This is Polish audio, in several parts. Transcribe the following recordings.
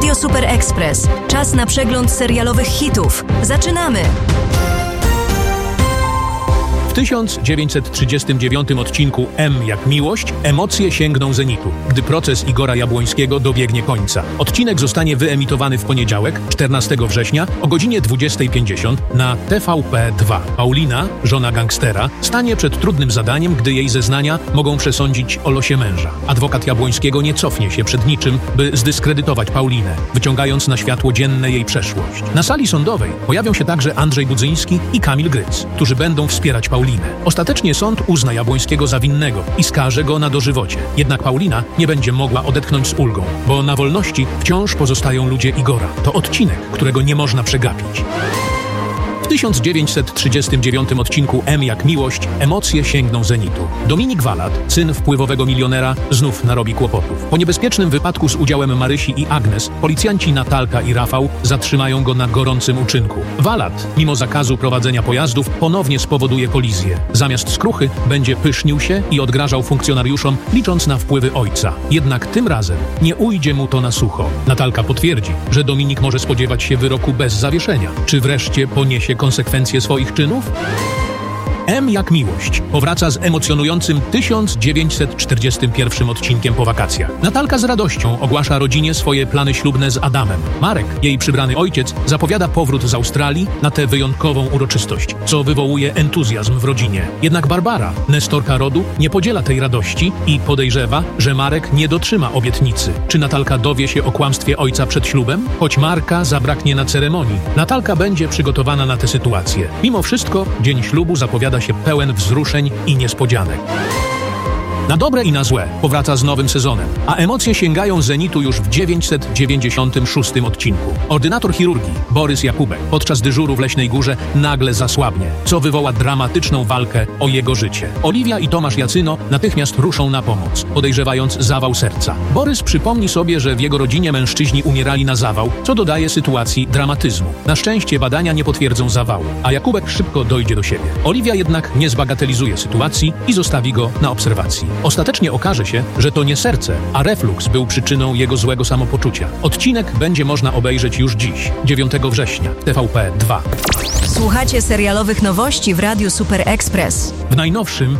Radio Super Express. Czas na przegląd serialowych hitów. Zaczynamy! W 1939 odcinku M jak miłość emocje sięgną zenitu, gdy proces Igora Jabłońskiego dobiegnie końca. Odcinek zostanie wyemitowany w poniedziałek, 14 września o godzinie 20:50 na TVP2. Paulina, żona gangstera, stanie przed trudnym zadaniem, gdy jej zeznania mogą przesądzić o losie męża. Adwokat Jabłońskiego nie cofnie się przed niczym, by zdyskredytować Paulinę, wyciągając na światło dzienne jej przeszłość. Na sali sądowej pojawią się także Andrzej Budzyński i Kamil Gryc, którzy będą wspierać Paulinę. Ostatecznie sąd uzna Jabłońskiego za winnego i skaże go na dożywocie. Jednak Paulina nie będzie mogła odetchnąć z ulgą, bo na wolności wciąż pozostają ludzie Igora. To odcinek, którego nie można przegapić. W 1939 odcinku M jak miłość emocje sięgną zenitu. Dominik Walat, syn wpływowego milionera, znów narobi kłopotów. Po niebezpiecznym wypadku z udziałem Marysi i Agnes, policjanci Natalka i Rafał zatrzymają go na gorącym uczynku. Walat, mimo zakazu prowadzenia pojazdów, ponownie spowoduje kolizję. Zamiast skruchy będzie pysznił się i odgrażał funkcjonariuszom, licząc na wpływy ojca. Jednak tym razem nie ujdzie mu to na sucho. Natalka potwierdzi, że Dominik może spodziewać się wyroku bez zawieszenia. Czy wreszcie poniesie konsekwencje swoich czynów? M jak miłość powraca z emocjonującym 1941 odcinkiem po wakacjach. Natalka z radością ogłasza rodzinie swoje plany ślubne z Adamem. Marek, jej przybrany ojciec, zapowiada powrót z Australii na tę wyjątkową uroczystość, co wywołuje entuzjazm w rodzinie. Jednak Barbara, nestorka rodu, nie podziela tej radości i podejrzewa, że Marek nie dotrzyma obietnicy. Czy Natalka dowie się o kłamstwie ojca przed ślubem? Choć Marka zabraknie na ceremonii, Natalka będzie przygotowana na tę sytuację. Mimo wszystko dzień ślubu zapowiada się pełen wzruszeń i niespodzianek. Na dobre i na złe powraca z nowym sezonem, a emocje sięgają zenitu już w 996 odcinku. Ordynator chirurgii Borys Jakubek podczas dyżuru w Leśnej Górze nagle zasłabnie, co wywoła dramatyczną walkę o jego życie. Oliwia i Tomasz Jacyno natychmiast ruszą na pomoc, podejrzewając zawał serca. Borys przypomni sobie, że w jego rodzinie mężczyźni umierali na zawał, co dodaje sytuacji dramatyzmu. Na szczęście badania nie potwierdzą zawału, a Jakubek szybko dojdzie do siebie. Oliwia jednak nie zbagatelizuje sytuacji i zostawi go na obserwacji. Ostatecznie okaże się, że to nie serce, a refluks był przyczyną jego złego samopoczucia. Odcinek będzie można obejrzeć już dziś, 9 września, w TVP2. Słuchacie serialowych nowości w Radiu Super Express. W najnowszym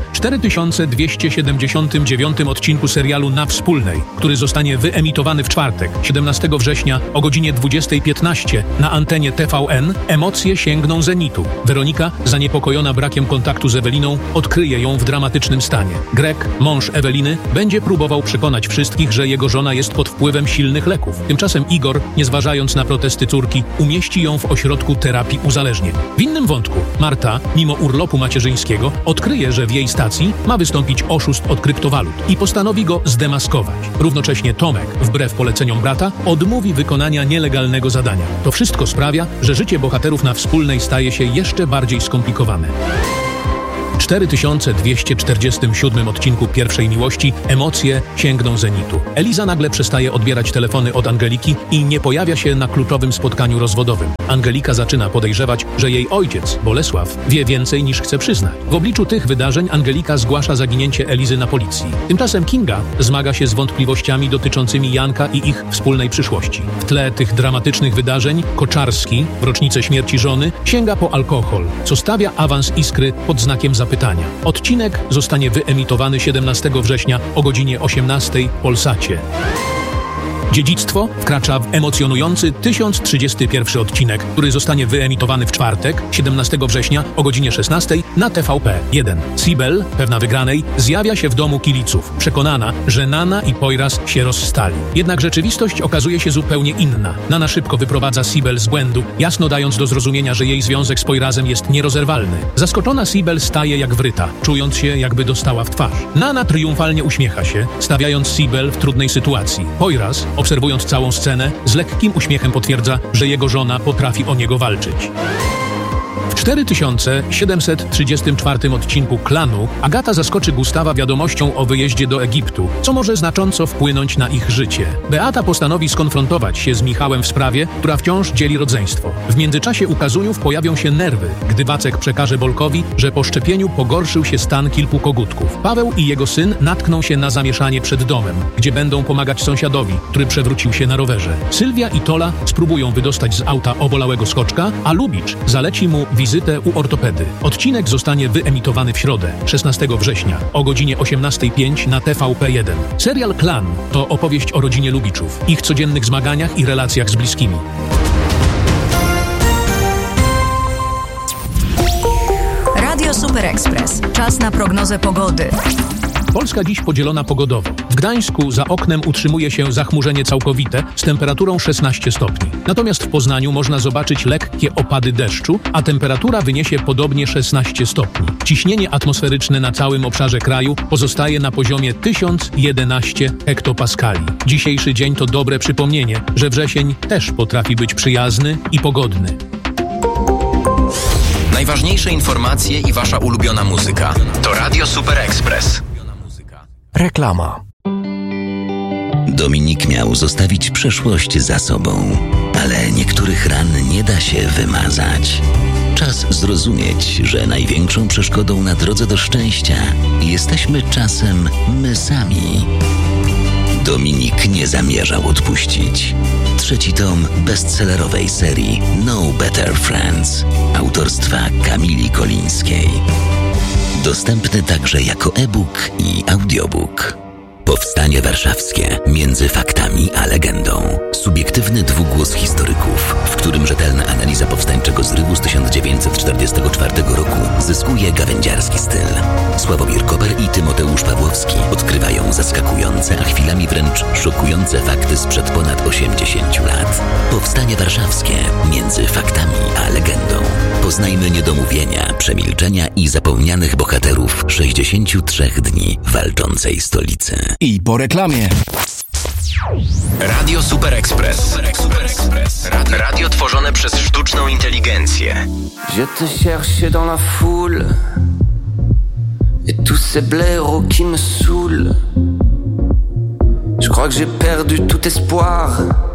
4279 odcinku serialu Na Wspólnej, który zostanie wyemitowany w czwartek, 17 września o godzinie 20:15 na antenie TVN, emocje sięgną zenitu. Weronika, zaniepokojona brakiem kontaktu z Eweliną, odkryje ją w dramatycznym stanie. Greg, mąż Eweliny, będzie próbował przekonać wszystkich, że jego żona jest pod wpływem silnych leków. Tymczasem Igor, nie zważając na protesty córki, umieści ją w ośrodku terapii uzależnień. W innym wątku Marta, mimo urlopu macierzyńskiego, odkryje, że w jej stacji ma wystąpić oszust od kryptowalut i postanowi go zdemaskować. Równocześnie Tomek, wbrew poleceniom brata, odmówi wykonania nielegalnego zadania. To wszystko sprawia, że życie bohaterów Na Wspólnej staje się jeszcze bardziej skomplikowane. W 4247 odcinku Pierwszej Miłości emocje sięgną zenitu. Eliza nagle przestaje odbierać telefony od Angeliki i nie pojawia się na kluczowym spotkaniu rozwodowym. Angelika zaczyna podejrzewać, że jej ojciec, Bolesław, wie więcej niż chce przyznać. W obliczu tych wydarzeń Angelika zgłasza zaginięcie Elizy na policji. Tymczasem Kinga zmaga się z wątpliwościami dotyczącymi Janka i ich wspólnej przyszłości. W tle tych dramatycznych wydarzeń Koczarski, w rocznicę śmierci żony, sięga po alkohol, co stawia awans Iskry pod znakiem zapytania. Odcinek zostanie wyemitowany 17 września o godzinie 18:00 w Polsacie. Dziedzictwo wkracza w emocjonujący 1031 odcinek, który zostanie wyemitowany w czwartek, 17 września o godzinie 16:00 na TVP1. Sibel, pewna wygranej, zjawia się w domu Kiliców, przekonana, że Nana i Poyraz się rozstali. Jednak rzeczywistość okazuje się zupełnie inna. Nana szybko wyprowadza Sibel z błędu, jasno dając do zrozumienia, że jej związek z Poyrazem jest nierozerwalny. Zaskoczona Sibel staje jak wryta, czując się, jakby dostała w twarz. Nana triumfalnie uśmiecha się, stawiając Sibel w trudnej sytuacji. Poyraz, obserwując całą scenę, z lekkim uśmiechem potwierdza, że jego żona potrafi o niego walczyć. W 4734 odcinku Klanu Agata zaskoczy Gustawa wiadomością o wyjeździe do Egiptu, co może znacząco wpłynąć na ich życie. Beata postanowi skonfrontować się z Michałem w sprawie, która wciąż dzieli rodzeństwo. W międzyczasie u Kazuniów pojawią się nerwy, gdy Wacek przekaże Bolkowi, że po szczepieniu pogorszył się stan kilku kogutków. Paweł i jego syn natkną się na zamieszanie przed domem, gdzie będą pomagać sąsiadowi, który przewrócił się na rowerze. Sylwia i Tola spróbują wydostać z auta obolałego skoczka, a Lubicz zaleci mu wizytę u ortopedy. Odcinek zostanie wyemitowany w środę, 16 września, o godzinie 18:05 na TVP1. Serial Klan to opowieść o rodzinie Lubiczów, ich codziennych zmaganiach i relacjach z bliskimi. Radio Super Express. Czas na prognozę pogody. Polska dziś podzielona pogodowo. W Gdańsku za oknem utrzymuje się zachmurzenie całkowite z temperaturą 16 stopni. Natomiast w Poznaniu można zobaczyć lekkie opady deszczu, a temperatura wyniesie podobnie 16 stopni. Ciśnienie atmosferyczne na całym obszarze kraju pozostaje na poziomie 1011 hektopaskali. Dzisiejszy dzień to dobre przypomnienie, że wrzesień też potrafi być przyjazny i pogodny. Najważniejsze informacje i wasza ulubiona muzyka. To Radio Super Express. Reklama. Dominik miał zostawić przeszłość za sobą, ale niektórych ran nie da się wymazać. Czas zrozumieć, że największą przeszkodą na drodze do szczęścia jesteśmy czasem my sami. Dominik nie zamierzał odpuścić. 3. tom bestsellerowej serii No Better Friends autorstwa Kamili Kolińskiej. Dostępny także jako e-book i audiobook. Powstanie warszawskie między faktami a legendą. Subiektywny dwugłos historyków, w którym rzetelna analiza powstańczego zrywu z 1944 roku zyskuje gawędziarski styl. Sławomir Koper i Tymoteusz Pawłowski odkrywają zaskakujące, a chwilami wręcz szokujące fakty sprzed ponad 80 lat. Powstanie warszawskie między faktami a legendą. Poznajmy niedomówienia, przemilczenia i zapomnianych bohaterów 63 dni walczącej stolicy. I po reklamie. Radio Super Express. Radio tworzone przez sztuczną inteligencję. Je te cherche dans la foule et tous ces blaireaux qui me saoulent. Je crois que j'ai perdu tout espoir.